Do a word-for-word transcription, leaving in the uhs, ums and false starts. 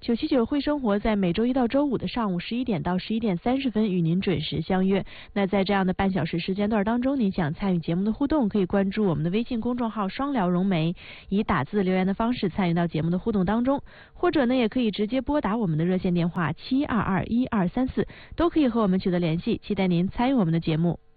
九七九会生活在每周一到周五的上午十一点到十一点三十分与您准时相约。那在这样的半小时时间段当中，您想参与节目的互动，可以关注我们的微信公众号双聊融媒，以打字留言的方式参与到节目的互动当中，或者呢也可以直接拨打我们的热线电话七二二一二三四，都可以和我们取得联系，期待您参与我们的节目。